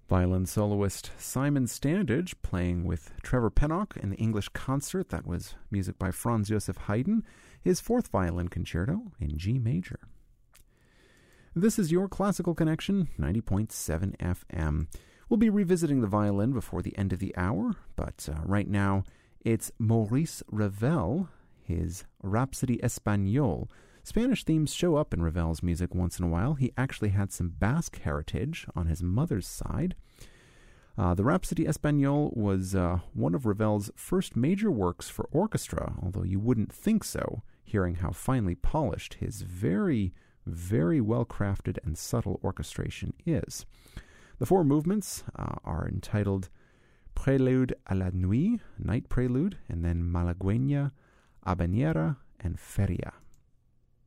Violin soloist Simon Standage playing with Trevor Pennock in the English concert. That was music by Franz Joseph Haydn, his fourth violin concerto in G major. This is your Classical Connection, 90.7 FM. We'll be revisiting the violin before the end of the hour, but right now it's Maurice Ravel, his Rhapsody Espagnole. Spanish themes show up in Ravel's music once in a while. He actually had some Basque heritage on his mother's side. The Rhapsody Espagnole was one of Ravel's first major works for orchestra, although you wouldn't think so, hearing how finely polished his very, very well-crafted and subtle orchestration is. The four movements are entitled Prélude à la Nuit, Night Prelude, and then Malagueña, Habanera, and Feria.